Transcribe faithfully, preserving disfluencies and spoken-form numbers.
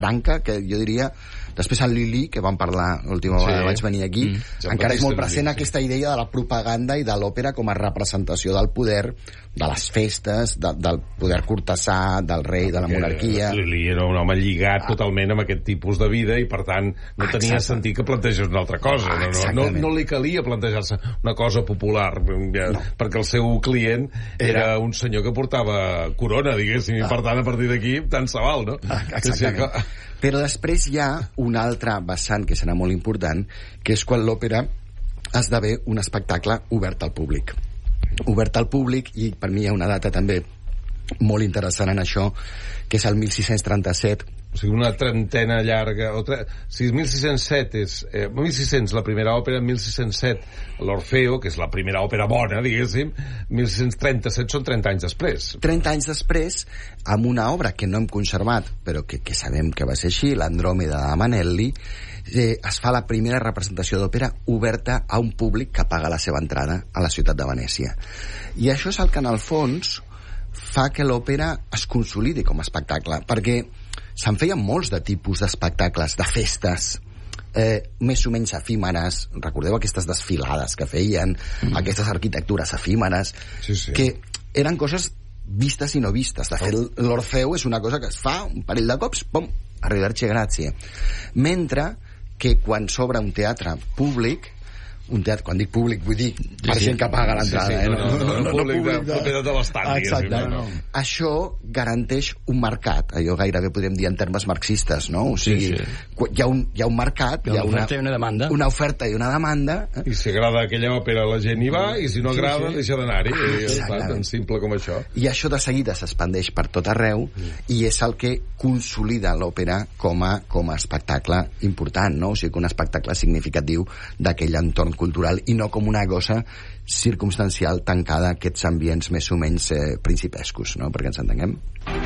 branca que jo diria... Després el Lili, que vam parlar l'última vegada que vaig venir aquí, mm. encara és molt present sí. aquesta idea de la propaganda i de l'òpera com a representació del poder, de les festes, de, del poder cortesà, del rei, de la monarquia... Lili era un home lligat ah. totalment amb aquest tipus de vida i, per tant, no ah, tenia sentit que plantegés una altra cosa. Ah, no, no, no li calia plantejar-se una cosa popular, no. perquè el seu client era, era un senyor que portava corona, diguéssim, ah. i, per tant, a partir d'aquí, tant se val, no? Ah, exactament. Que... Però després hi ha un altre vessant que serà molt important, que és quan l'òpera esdevé un espectacle obert al públic. Obert al públic, i per mi hi ha una data també molt interessant en això, que és el mil sis-cents trenta-set. O sigui, una trentena llarga... O tre... Si mil sis-cents set és... Eh, mil sis-cents, la primera òpera, mil sis-cents set, l'Orfeo, que és la primera òpera bona, diguéssim, mil sis-cents trenta-set són trenta anys després. trenta anys després, amb una obra que no hem conservat, però que, que sabem que va ser així, l'Andròmeda de Manelli, eh, es fa la primera representació d'òpera oberta a un públic que paga la seva entrada a la ciutat de Venècia. I això és el que, en el fons, fa que l'òpera es consolidi com a espectacle, perquè se'n feien molts de tipus d'espectacles, de festes, eh, més o menys efímeres. Recordeu aquestes desfilades que feien, mm. aquestes arquitectures efímeres, sí, sí. que eren coses vistes i no vistes. De fet, l'Orfeu és una cosa que es fa un parell de cops, pum, arrivederci, grazie. Mentre que quan s'obre un teatre públic, un teatre, quan dic públic vull dir per sí, gent que paga l'entrada, sí, sí, eh? no, no, no, no, no, públic de propietat de l'estat, exacte, no, no. Això garanteix un mercat, allò gairebé podríem dir en termes marxistes, no? O sigui, sí, sí. Hi, ha un, hi ha un mercat, hi ha una oferta i una demanda, una oferta i una demanda, eh? I si agrada aquella òpera la gent hi va, i si no agrada sí, sí. deixa d'anar-hi, ah, tan simple com això. I això de seguida s'expandeix per tot arreu, mm. i és el que consolida l'òpera com a, com a espectacle important, no? O sigui, un espectacle significatiu d'aquell entorn cultural, i no com una cosa circumstancial tancada a aquests ambients més o menys eh, principescos, no? Perquè ens entenguem.